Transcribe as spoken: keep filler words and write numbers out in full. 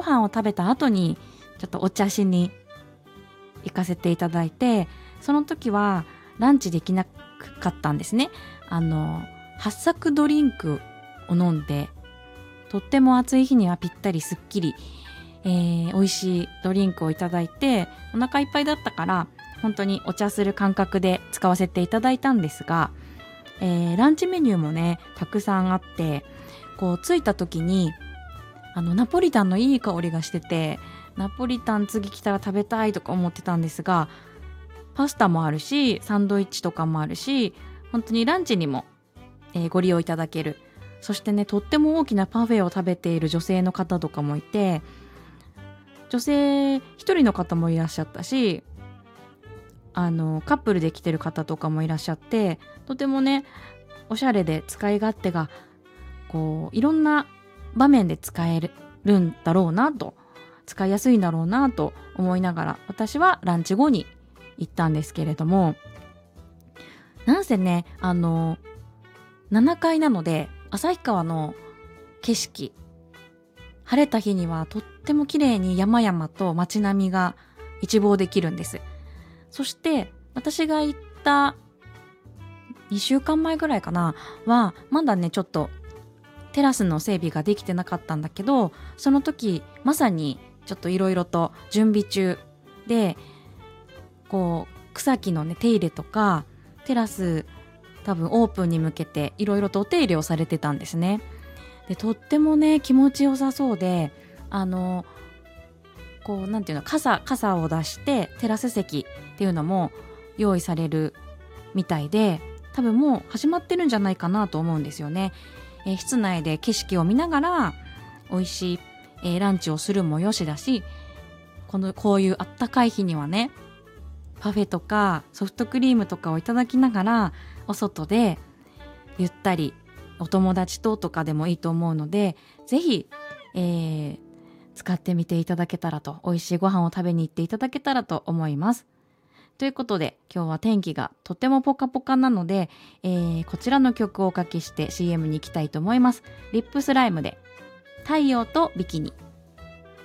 ご飯を食べた後にちょっとお茶しに行かせていただいて、その時はランチできなかったんですね。あの八朔ドリンクを飲んで、とっても暑い日にはぴったりすっきり、えー、美味しいドリンクをいただいて、お腹いっぱいだったから本当にお茶する感覚で使わせていただいたんですが、えー、ランチメニューもねたくさんあって、こう着いた時にあのナポリタンのいい香りがしてて、ナポリタン次来たら食べたいとか思ってたんですが、パスタもあるしサンドイッチとかもあるし、本当にランチにも、えー、ご利用いただける。そしてね、とっても大きなパフェを食べている女性の方とかもいて、女性一人の方もいらっしゃったし、あのカップルで来てる方とかもいらっしゃって、とてもねおしゃれで使い勝手がこういろんな場面で使えるんだろうなと、使いやすいんだろうなと思いながら、私はランチ後に行ったんですけれども、なんせねあのななかいなので旭川の景色、晴れた日にはとっても綺麗に山々と街並みが一望できるんです。そして私が行ったにしゅうかんまえぐらいかなはまだねちょっとテラスの整備ができてなかったんだけど、その時まさにちょっといろいろと準備中で、こう草木のね手入れとか、テラス多分オープンに向けていろいろとお手入れをされてたんですね。でとってもね気持ちよさそうで、あのこうなんていうの、傘傘を出してテラス席っていうのも用意されるみたいで、多分もう始まってるんじゃないかなと思うんですよね。えー、室内で景色を見ながら美味しい、えー、ランチをするもよしだし、このこういうあったかい日にはねパフェとかソフトクリームとかをいただきながらお外でゆったりお友達ととかでもいいと思うので、ぜひ、えー、使ってみていただけたらと、美味しいご飯を食べに行っていただけたらと思います。ということで今日は天気がとてもポカポカなので、えー、こちらの曲をおかけして シーエム に行きたいと思います。リップスライムで太陽とビキニ。